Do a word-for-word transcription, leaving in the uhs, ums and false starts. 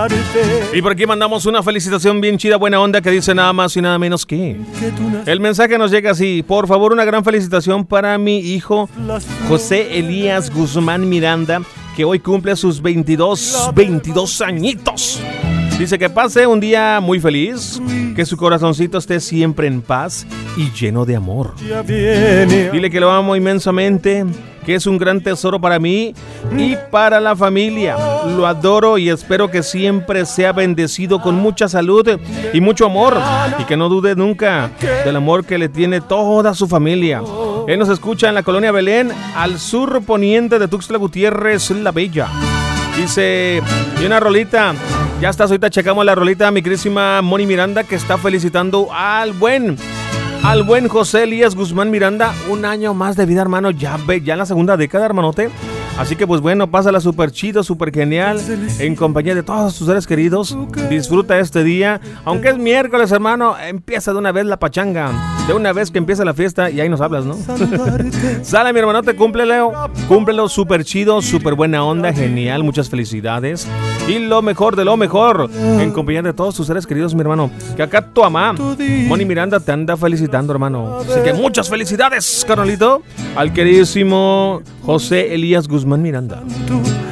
Y por aquí mandamos una felicitación bien chida, buena onda, que dice nada más y nada menos que... El mensaje nos llega así: por favor, una gran felicitación para mi hijo José Elías Guzmán Miranda, que hoy cumple sus veintidós, veintidós añitos. Dice que pase un día muy feliz, que su corazoncito esté siempre en paz y lleno de amor. Dile que lo amo inmensamente, que es un gran tesoro para mí y para la familia. Lo adoro y espero que siempre sea bendecido con mucha salud y mucho amor, y que no dude nunca del amor que le tiene toda su familia. Él nos escucha en la colonia Belén, al sur poniente de Tuxtla Gutiérrez, La Bella. Dice, y una rolita, ya estás, ahorita checamos la rolita, mi querísima Moni Miranda, que está felicitando al buen, al buen José Elías Guzmán Miranda, un año más de vida, hermano, ya, ya en la segunda década, hermanote. Así que pues bueno, pásala súper chido, súper genial, en compañía de todos tus seres queridos. Disfruta este día, aunque es miércoles, hermano, empieza de una vez la pachanga, de una vez que empieza la fiesta y ahí nos hablas, ¿no? Sale, mi hermanote, cúmplelo, cúmplelo súper chido, súper buena onda, genial, muchas felicidades. Y lo mejor de lo mejor, en compañía de todos tus seres queridos, mi hermano, que acá tu mamá, Moni Miranda, te anda felicitando, hermano. Así que muchas felicidades, carnalito, al queridísimo José Elías Guzmán Miranda.